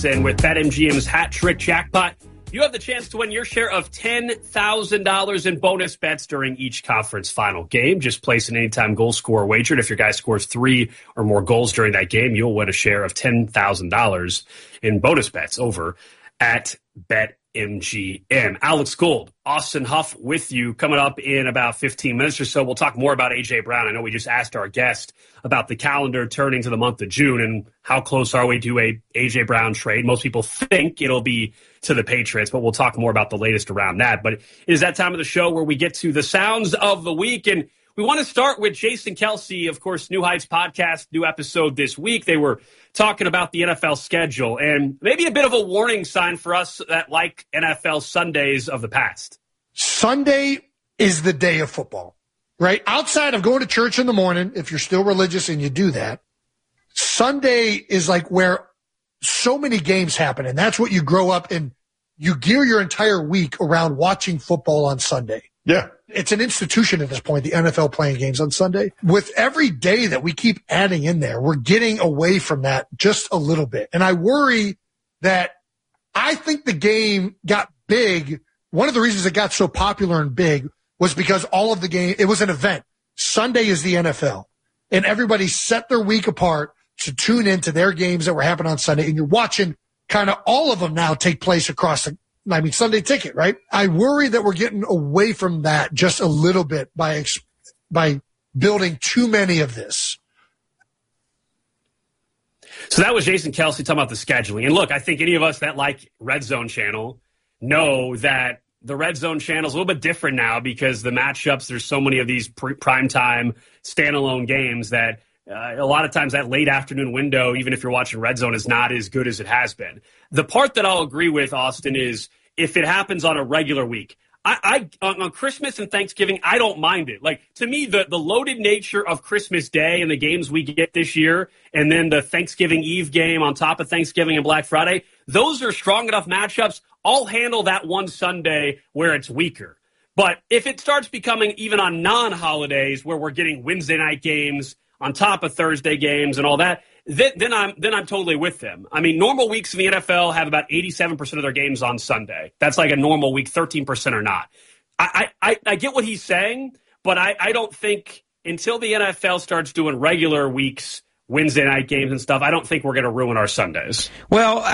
And with BetMGM's Hat Trick Jackpot, you have the chance to win your share of $10,000 in bonus bets during each conference final game. Just place an anytime goal scorer wager, and if your guy scores 3 or more goals during that game, you'll win a share of $10,000 in bonus bets over at BetMGM. Alex Gold, Austin Huff with you coming up in about 15 minutes or so. We'll talk more about A.J. Brown. I know we just asked our guest about the calendar turning to the month of June and how close are we to a A.J. Brown trade. Most people think it'll be to the Patriots, but we'll talk more about the latest around that. But it is that time of the show where we get to the sounds of the week, and we want to start with Jason Kelce, of course, New Heights podcast, new episode this week. They were talking about the NFL schedule and maybe a bit of a warning sign for us that like NFL Sundays of the past. Sunday is the day of football, right? Outside of going to church in the morning, if you're still religious and you do that, Sunday is like where so many games happen, and that's what you grow up and you gear your entire week around watching football on Sunday. Yeah. It's an institution at this point, the NFL playing games on Sunday. With every day that we keep adding in there, we're getting away from that just a little bit. And I worry that I think the game got big. One of the reasons it got so popular and big was because all of the game, it was an event. Sunday is the NFL. And everybody set their week apart to tune into their games that were happening on Sunday. And you're watching kind of all of them now take place across Sunday Ticket, right? I worry that we're getting away from that just a little bit by building too many of this. So that was Jason Kelce talking about the scheduling. And look, I think any of us that like Red Zone Channel know that the Red Zone Channel is a little bit different now because the matchups, there's so many of these primetime standalone games that a lot of times that late afternoon window, even if you're watching Red Zone, is not as good as it has been. The part that I'll agree with, Austin, is if it happens on a regular week. On Christmas and Thanksgiving, I don't mind it. Like, to me, the loaded nature of Christmas Day and the games we get this year, and then the Thanksgiving Eve game on top of Thanksgiving and Black Friday, those are strong enough matchups. I'll handle that one Sunday where it's weaker. But if it starts becoming even on non-holidays where we're getting Wednesday night games on top of Thursday games and all that, then I'm totally with them. I mean, normal weeks in the NFL have about 87% of their games on Sunday. That's like a normal week, 13% are not. I get what he's saying, but I don't think until the NFL starts doing regular weeks, Wednesday night games and stuff, I don't think we're going to ruin our Sundays. Well,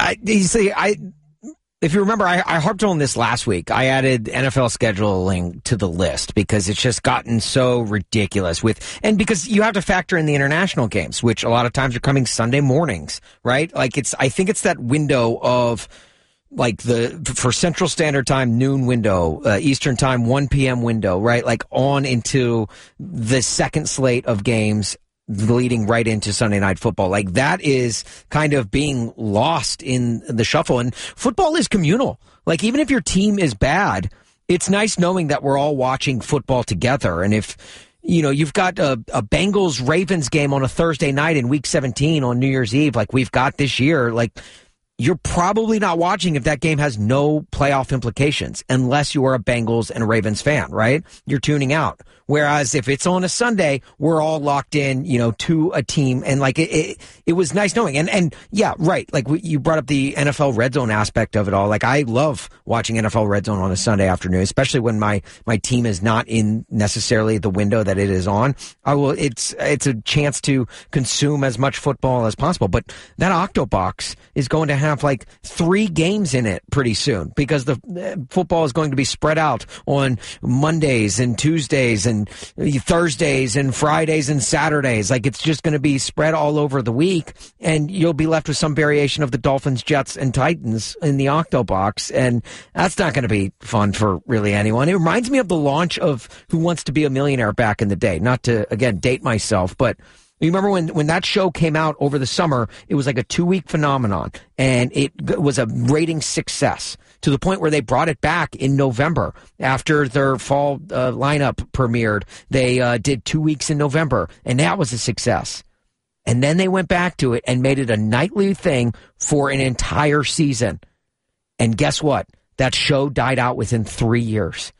if you remember, I harped on this last week. I added NFL scheduling to the list because it's just gotten so ridiculous and because you have to factor in the international games, which a lot of times are coming Sunday mornings, right? Like I think it's that window of like for Central Standard Time, noon window, Eastern Time, 1 p.m. window, right? Like on into the second slate of games leading right into Sunday Night Football. Like that is kind of being lost in the shuffle. And football is communal. Like even if your team is bad, it's nice knowing that we're all watching football together. And if, you've got a Bengals-Ravens game on a Thursday night in Week 17 on New Year's Eve, like we've got this year, like you're probably not watching if that game has no playoff implications unless you are a Bengals and Ravens fan, right? You're tuning out. Whereas if it's on a Sunday, we're all locked in, to a team. And like it was nice knowing. And yeah, right. Like you brought up the NFL Red Zone aspect of it all. Like I love watching NFL Red Zone on a Sunday afternoon, especially when my team is not in necessarily the window that it is on. It's a chance to consume as much football as possible. But that Octobox is going to have like 3 games in it pretty soon because the football is going to be spread out on Mondays and Tuesdays and Thursdays and Fridays and Saturdays. Like it's just going to be spread all over the week, and you'll be left with some variation of the Dolphins, Jets, and Titans in the Octobox, and that's not going to be fun for really anyone. It reminds me of the launch of Who Wants to Be a Millionaire back in the day. Not to, again, date myself, but you remember when that show came out over the summer, it was like a 2-week phenomenon, and it was a rating success to the point where they brought it back in November after their fall lineup premiered. They did 2 weeks in November, and that was a success. And then they went back to it and made it a nightly thing for an entire season. And guess what? That show died out within 3 years.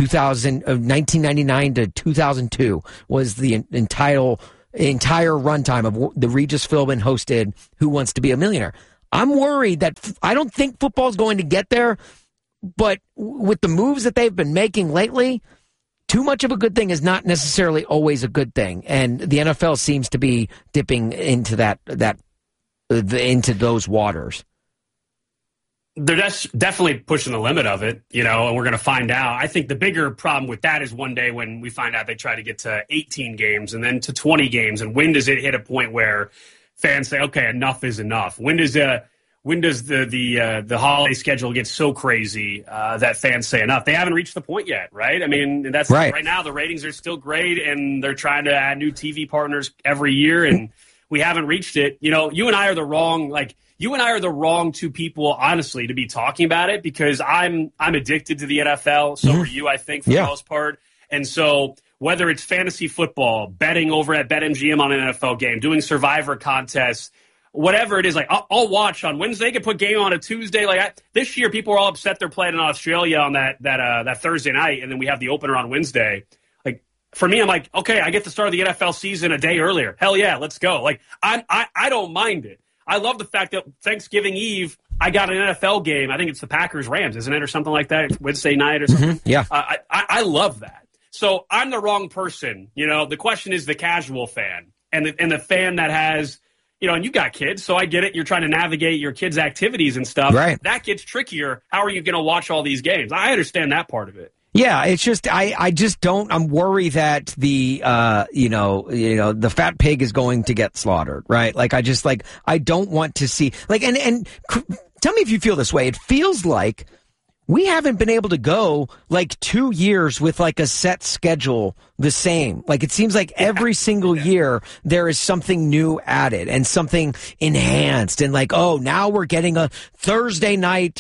1999 to 2002 was the entire runtime of the Regis Philbin hosted Who Wants to Be a Millionaire. I'm worried that I don't think football's going to get there, but with the moves that they've been making lately, too much of a good thing is not necessarily always a good thing, and the NFL seems to be dipping into into those waters. They're definitely pushing the limit of it, and we're going to find out. I think the bigger problem with that is one day when we find out they try to get to 18 games and then to 20 games, and when does it hit a point where fans say, okay, enough is enough? When does the holiday schedule get so crazy that fans say enough? They haven't reached the point yet, right? I mean, that's right now. The ratings are still great, and they're trying to add new TV partners every year, and we haven't reached it. You and I are the wrong two people, honestly, to be talking about it, because I'm addicted to the NFL. So are you, I think, for the most part. And so whether it's fantasy football, betting over at BetMGM on an NFL game, doing Survivor contests, whatever it is, like I'll watch on Wednesday. They can put game on a Tuesday. This year, people are all upset they're playing in Australia on that Thursday night, and then we have the opener on Wednesday. Like for me, I'm like, okay, I get to start the NFL season a day earlier. Hell yeah, let's go. Like I don't mind it. I love the fact that Thanksgiving Eve, I got an NFL game. I think it's the Packers-Rams, isn't it, or something like that? It's Wednesday night or something. Yeah. I love that. So I'm the wrong person. The question is the casual fan and the fan that has, and you got kids, so I get it. You're trying to navigate your kids' activities and stuff. Right. That gets trickier. How are you going to watch all these games? I understand that part of it. Yeah, it's just I just don't. I'm worried that the the fat pig is going to get slaughtered, right? Like I don't want to see and tell me if you feel this way. It feels like we haven't been able to go 2 years with a set schedule the same. Like it seems like every single year there is something new added and something enhanced, and now we're getting a Thursday night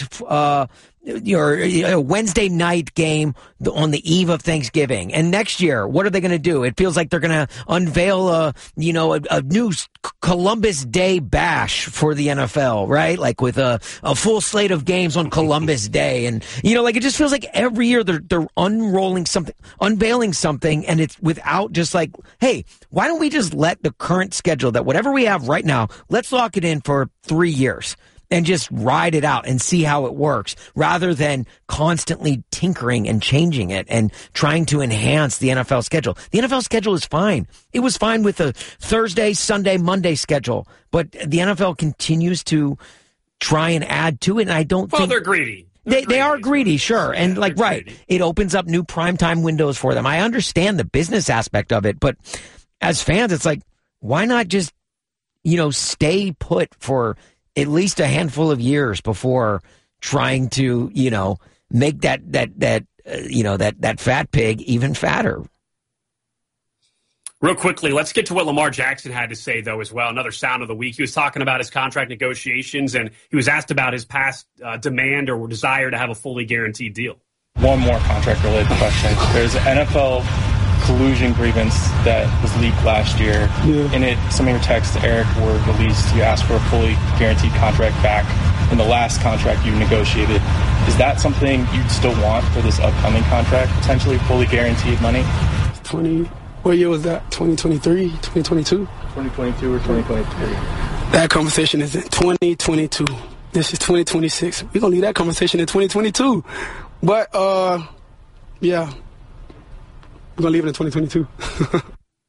your Wednesday night game on the eve of Thanksgiving. And next year, what are they going to do? It feels like they're going to unveil a new Columbus Day bash for the NFL, right? Like with a full slate of games on Columbus Day. And, it just feels like every year they're unveiling something, and it's without just hey, why don't we just let the current schedule that whatever we have right now, let's lock it in for 3 years. And just ride it out and see how it works, rather than constantly tinkering and changing it and trying to enhance the NFL schedule. The NFL schedule is fine. It was fine with the Thursday, Sunday, Monday schedule, but the NFL continues to try and add to it, and I don't think... Well, they're greedy. They are greedy, sure. And right, it opens up new primetime windows for them. I understand the business aspect of it, but as fans, it's why not just, stay put for at least a handful of years before trying to, make that fat pig even fatter. Real quickly, let's get to what Lamar Jackson had to say, though, as well. Another sound of the week. He was talking about his contract negotiations, and he was asked about his past demand or desire to have a fully guaranteed deal. One more contract-related question. There's an NFL collusion grievance that was leaked last year. Yeah. In it, some of your texts to Eric were released. You asked for a fully guaranteed contract back in the last contract you negotiated. Is that something you'd still want for this upcoming contract, potentially fully guaranteed money? What year was that? 2023, 2022? 2022 or 2023? That conversation is in 2022. This is 2026. We're going to leave that conversation in 2022. But, yeah. We're going to leave it in 2022.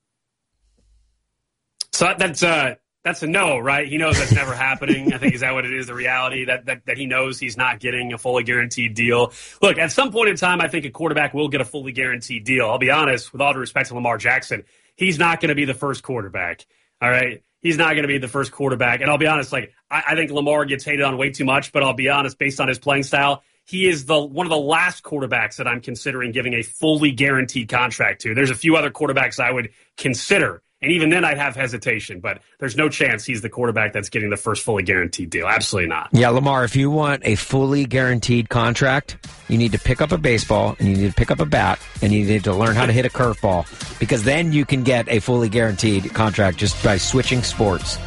So that's a no, right? He knows that's never happening. I think is that what it is, the reality that he knows he's not getting a fully guaranteed deal. Look, at some point in time, I think a quarterback will get a fully guaranteed deal. I'll be honest, with all due respect to Lamar Jackson, he's not going to be the first quarterback, all right? He's not going to be the first quarterback. And I'll be honest, I think Lamar gets hated on way too much, but I'll be honest, based on his playing style, he is one of the last quarterbacks that I'm considering giving a fully guaranteed contract to. There's a few other quarterbacks I would consider, and even then I'd have hesitation, but there's no chance he's the quarterback that's getting the first fully guaranteed deal. Absolutely not. Yeah, Lamar, if you want a fully guaranteed contract, you need to pick up a baseball, and you need to pick up a bat, and you need to learn how to hit a curveball, because then you can get a fully guaranteed contract just by switching sports.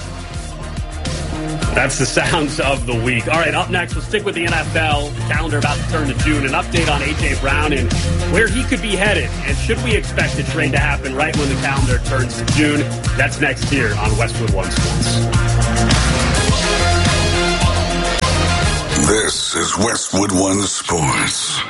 That's the sounds of the week. All right, up next, we'll stick with the NFL. The calendar about to turn to June. An update on A.J. Brown and where he could be headed. And should we expect a trade to happen right when the calendar turns to June? That's next here on Westwood One Sports. This is Westwood One Sports.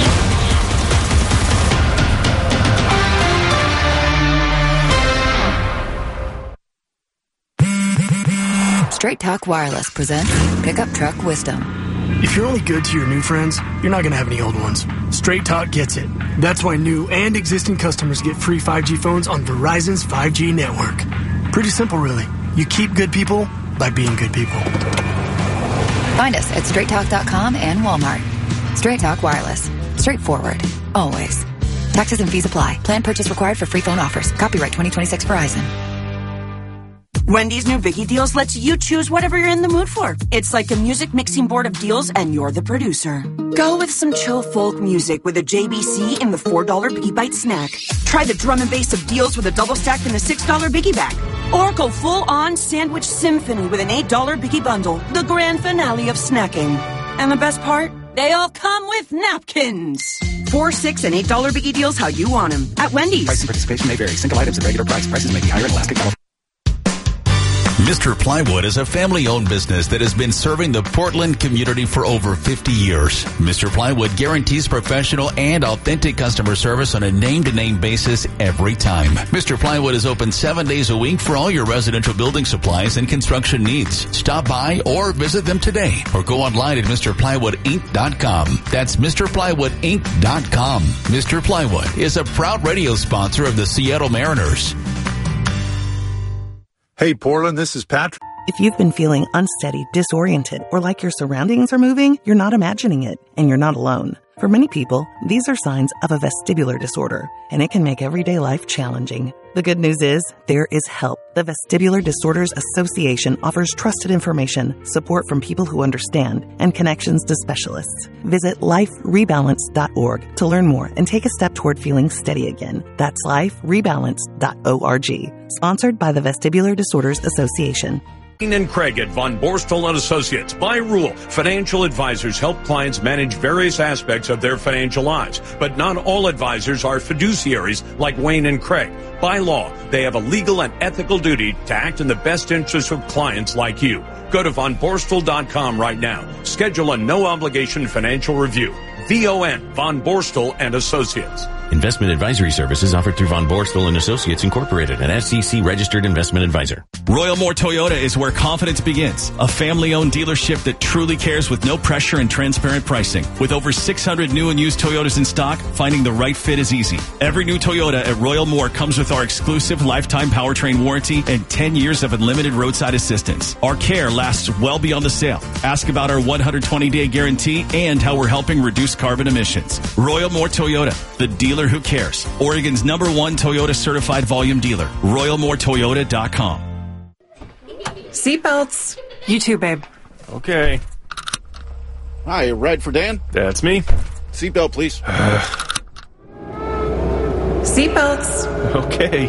Straight Talk Wireless presents Pickup Truck Wisdom. If you're only good to your new friends, you're not going to have any old ones. Straight Talk gets it. That's why new and existing customers get free 5G phones on Verizon's 5G network. Pretty simple, really. You keep good people by being good people. Find us at straighttalk.com and Walmart. Straight Talk Wireless. Straightforward. Always. Taxes and fees apply. Plan purchase required for free phone offers. Copyright 2026 Verizon. Wendy's new Biggie Deals lets you choose whatever you're in the mood for. It's like a music mixing board of deals, and you're the producer. Go with some chill folk music with a JBC in the $4 Biggie Bite snack. Try the drum and bass of deals with a double stack in the $6 Biggie Bag. Or go full-on sandwich symphony with an $8 Biggie Bundle, the grand finale of snacking. And the best part? They all come with napkins. $4, $6, and $8 Biggie Deals how you want them at Wendy's. Price and participation may vary. Single items at regular price. Prices may be higher in Alaska, California. Mr. Plywood is a family-owned business that has been serving the Portland community for over 50 years. Mr. Plywood guarantees professional and authentic customer service on a name-to-name basis every time. Mr. Plywood is open 7 days a week for all your residential building supplies and construction needs. Stop by or visit them today or go online at MrPlywoodInc.com. That's MrPlywoodInc.com. Mr. Plywood is a proud radio sponsor of the Seattle Mariners. Hey, Portland, this is Patrick. If you've been feeling unsteady, disoriented, or like your surroundings are moving, you're not imagining it, and you're not alone. For many people, these are signs of a vestibular disorder, and it can make everyday life challenging. The good news is, there is help. The Vestibular Disorders Association offers trusted information, support from people who understand, and connections to specialists. Visit liferebalance.org to learn more and take a step toward feeling steady again. That's liferebalance.org. Sponsored by the Vestibular Disorders Association. Wayne and Craig at Von Borstel and Associates. By rule, financial advisors help clients manage various aspects of their financial lives, but not all advisors are fiduciaries like Wayne and Craig. By law, they have a legal and ethical duty to act in the best interest of clients like you. Go to vonborstel.com right now. Schedule a no-obligation financial review. VON, Von Borstel and Associates. Investment advisory services offered through Von Borstel and Associates Incorporated, an SEC-registered investment advisor. Royal Moore Toyota is where confidence begins. A family-owned dealership that truly cares with no pressure and transparent pricing. With over 600 new and used Toyotas in stock, finding the right fit is easy. Every new Toyota at Royal Moore comes with our exclusive lifetime powertrain warranty and 10 years of unlimited roadside assistance. Our care lasts well beyond the sale. Ask about our 120-day guarantee and how we're helping reduce carbon emissions. Royal Moore Toyota, the dealer who cares. Oregon's #1 Toyota certified volume dealer. RoyalMooreToyota.com. Seatbelts. You too, babe. Okay. Hi, ride for Dan? That's me. Seatbelt, please. Seatbelts. Okay.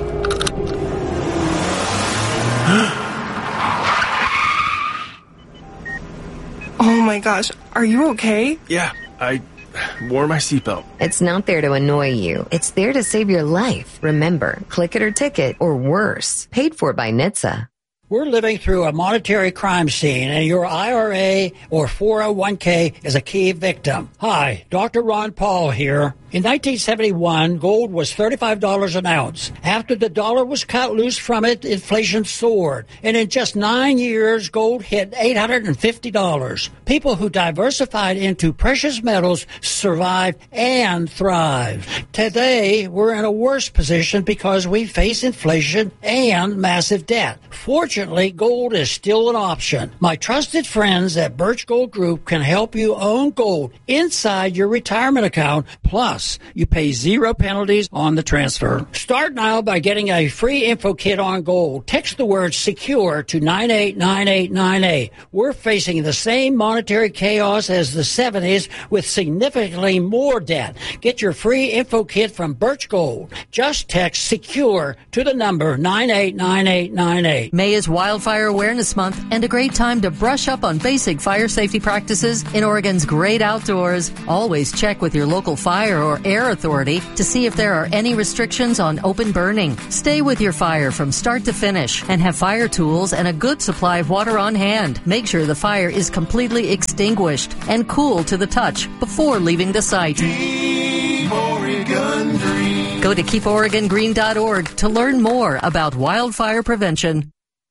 Oh my gosh, are you okay? Yeah, I wore my seatbelt. It's not there to annoy you. It's there to save your life. Remember, click it or ticket, or worse, paid for by NHTSA. We're living through a monetary crime scene, and your IRA or 401k is a key victim. Hi, Dr. Ron Paul here. In 1971, gold was $35 an ounce. After the dollar was cut loose from it, inflation soared. And in just 9 years, gold hit $850. People who diversified into precious metals survived and thrived. Today, we're in a worse position because we face inflation and massive debt. Fortunately, gold is still an option. My trusted friends at Birch Gold Group can help you own gold inside your retirement account. Plus, you pay 0 penalties on the transfer. Start now by getting a free info kit on gold. Text the word SECURE to 989898. We're facing the same monetary chaos as the 70s with significantly more debt. Get your free info kit from Birch Gold. Just text SECURE to the number 989898. May is Wildfire Awareness Month and a great time to brush up on basic fire safety practices in Oregon's great outdoors. Always check with your local fire or Air Authority to see if there are any restrictions on open burning. Stay with your fire from start to finish and have fire tools and a good supply of water on hand. Make sure the fire is completely extinguished and cool to the touch before leaving the site. Keep Oregon green. Go to keeporegongreen.org to learn more about wildfire prevention.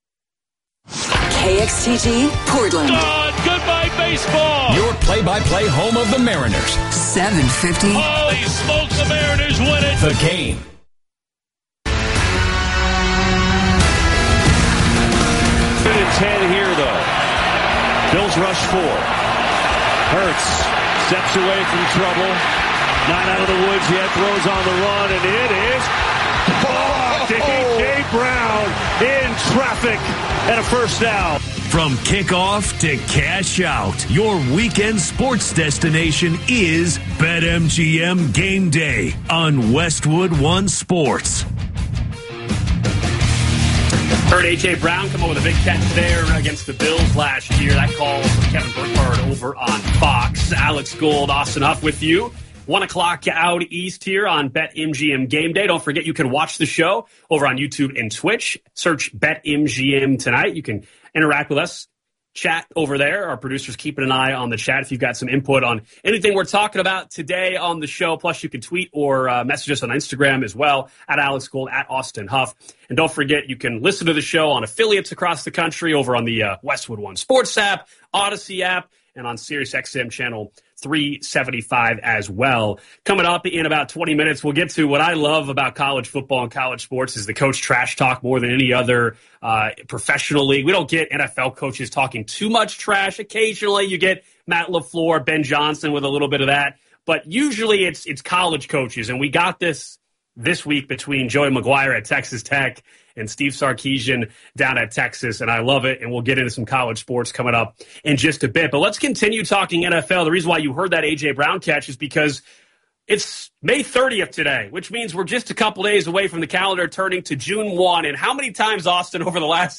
KXTG, Portland. Goodbye, baseball. Your play-by-play home of the Mariners. 750. Holy smokes, the Mariners win it. The Game. Good and 10 here, though. Bills rush 4. Hurts steps away from trouble. Not out of the woods yet. Throws on the run, and it is blocked. A.J. Brown in traffic and a first down. From kickoff to cash out, your weekend sports destination is BetMGM Game Day on Westwood One Sports. Heard A.J. Brown come up with a big catch there against the Bills last year. That call from Kevin Burkhardt over on Fox. Alex Gold, Austin Huff with you. 1 o'clock out east here on BetMGM Game Day. Don't forget you can watch the show over on YouTube and Twitch. Search BetMGM tonight. You can interact with us, chat over there. Our producer's keeping an eye on the chat if you've got some input on anything we're talking about today on the show. Plus, you can tweet or message us on Instagram as well, at Alex Gold, at Austin Huff. And don't forget, you can listen to the show on affiliates across the country over on the Westwood One Sports app, Odyssey app, and on SiriusXM channel 375 as well. Coming up in about 20 minutes, we'll get to what I love about college football and college sports is the coach trash talk more than any other professional league. We don't get NFL coaches talking too much trash. Occasionally you get Matt LaFleur, Ben Johnson with a little bit of that, but usually it's college coaches. And we got this week between Joey McGuire at Texas Tech and Steve Sarkisian down at Texas, and I love it, and we'll get into some college sports coming up in just a bit. But let's continue talking NFL. The reason why you heard that A.J. Brown catch is because it's May 30th today, which means we're just a couple days away from the calendar turning to June 1. And how many times, Austin, over the last,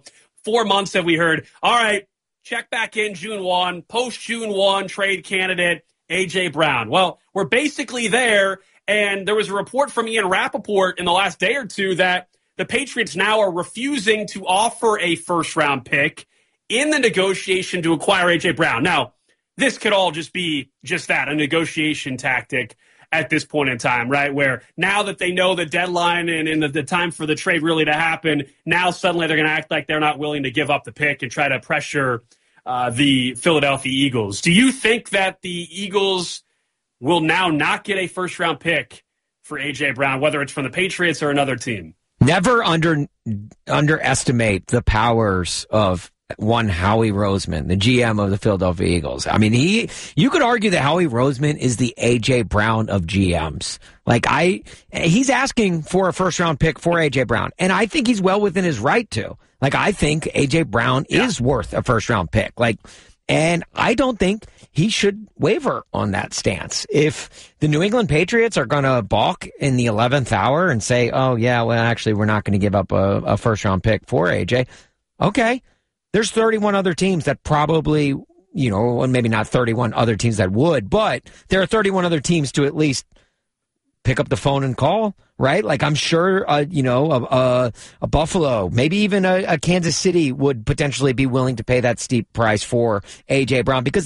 4 months have we heard, all right, check back in June 1, post-June 1 trade candidate A.J. Brown. Well, we're basically there, and there was a report from Ian Rappaport in the last day or two that the Patriots now are refusing to offer a first-round pick in the negotiation to acquire A.J. Brown. Now, this could all just be just that, a negotiation tactic at this point in time, right? Where now that they know the deadline and the time for the trade really to happen, now suddenly they're going to act like they're not willing to give up the pick and try to pressure the Philadelphia Eagles. Do you think that the Eagles will now not get a first-round pick for A.J. Brown, whether it's from the Patriots or another team? Never underestimate the powers of one Howie Roseman, the GM of the Philadelphia Eagles. I mean, you could argue that Howie Roseman is the A.J. Brown of GMs. He's asking for a first round pick for A.J. Brown, and I think he's well within his right to. I think A.J. Brown is worth a first round pick. And I don't think he should waver on that stance. If the New England Patriots are going to balk in the 11th hour and say, oh, yeah, well, actually, we're not going to give up a first-round pick for A.J., okay, there's 31 other teams that probably, maybe not 31 other teams that would, but there are 31 other teams to at least pick up the phone and call, right? I'm sure, a Buffalo, maybe even a Kansas City would potentially be willing to pay that steep price for A.J. Brown because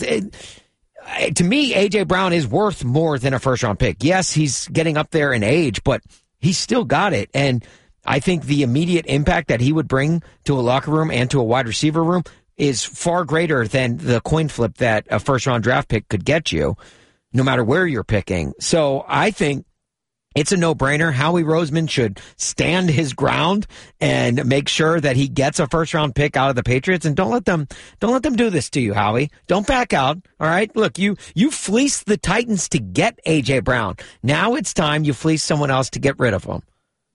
to me, A.J. Brown is worth more than a first-round pick. Yes, he's getting up there in age, but he's still got it. And I think the immediate impact that he would bring to a locker room and to a wide receiver room is far greater than the coin flip that a first-round draft pick could get you, no matter where you're picking. So I think it's a no-brainer. Howie Roseman should stand his ground and make sure that he gets a first-round pick out of the Patriots. And don't let them do this to you, Howie. Don't back out. All right. Look, you fleeced the Titans to get A.J. Brown. Now it's time you fleece someone else to get rid of him.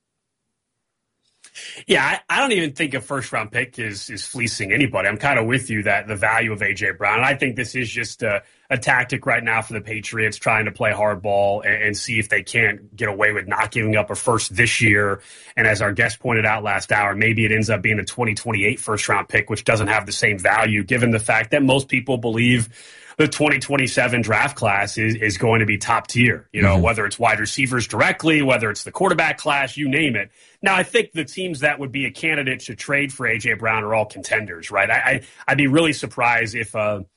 Yeah, I don't even think a first-round pick is fleecing anybody. I'm kind of with you that the value of A.J. Brown. I think this is just a tactic right now for the Patriots trying to play hardball and see if they can't get away with not giving up a first this year. And as our guest pointed out last hour, maybe it ends up being a 2028 first-round pick, which doesn't have the same value given the fact that most people believe the 2027 draft class is going to be top tier, whether it's wide receivers directly, whether it's the quarterback class, you name it. Now, I think the teams that would be a candidate to trade for A.J. Brown are all contenders, right? I'd be really surprised if a